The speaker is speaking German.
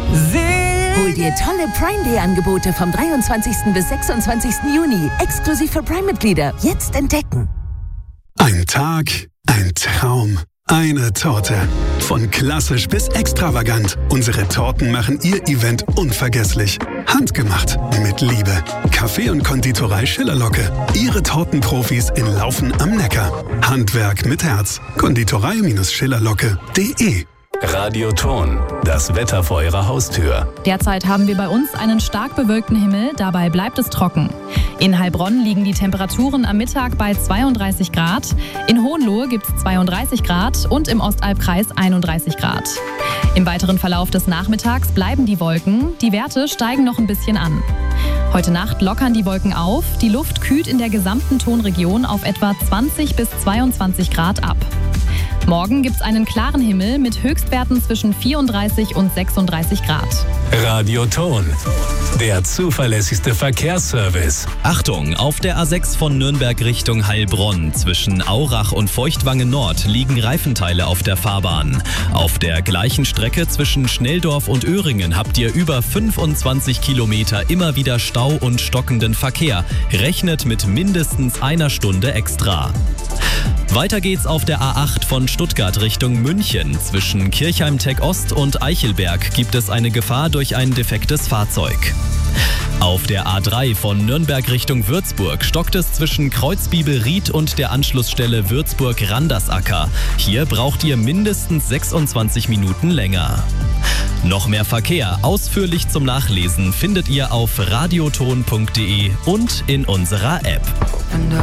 Hol dir tolle Prime Day Angebote vom 23. bis 26. Juni. Exklusiv für Prime-Mitglieder. Jetzt entdecken. Ein Tag, ein Traum, eine Torte. Von klassisch bis extravagant. Unsere Torten machen Ihr Event unvergesslich. Handgemacht, mit Liebe. Kaffee und Konditorei Schillerlocke. Ihre Tortenprofis in Laufen am Neckar. Handwerk mit Herz. Konditorei-Schillerlocke.de. Radio Ton, das Wetter vor Ihrer Haustür. Derzeit haben wir bei uns einen stark bewölkten Himmel, dabei bleibt es trocken. In Heilbronn liegen die Temperaturen am Mittag bei 32 Grad, in Hohenlohe gibt es 32 Grad und im Ostalbkreis 31 Grad. Im weiteren Verlauf des Nachmittags bleiben die Wolken, die Werte steigen noch ein bisschen an. Heute Nacht lockern die Wolken auf, die Luft kühlt in der gesamten Tonregion auf etwa 20 bis 22 Grad ab. Morgen gibt es einen klaren Himmel mit Höchstwerten zwischen 34 und 36 Grad. Radio Ton, der zuverlässigste Verkehrsservice. Achtung, auf der A6 von Nürnberg Richtung Heilbronn zwischen Aurach und Feuchtwangen Nord liegen Reifenteile auf der Fahrbahn. Auf der gleichen Strecke zwischen Schnelldorf und Öhringen habt ihr über 25 Kilometer immer wieder Stau und stockenden Verkehr. Rechnet mit mindestens einer Stunde extra. Weiter geht's auf der A8 von Stuttgart Richtung München. Zwischen Kirchheim-Tech Ost und Eichelberg gibt es eine Gefahr durch ein defektes Fahrzeug. Auf der A3 von Nürnberg Richtung Würzburg stockt es zwischen Kreuzbibel-Ried und der Anschlussstelle Würzburg-Randersacker. Hier braucht ihr mindestens 26 Minuten länger. Noch mehr Verkehr ausführlich zum Nachlesen findet ihr auf radioton.de und in unserer App.